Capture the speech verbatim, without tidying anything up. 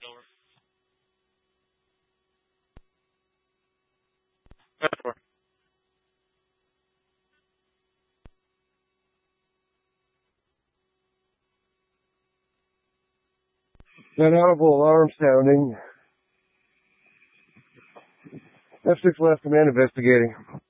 An audible alarm sounding. F six last command investigating.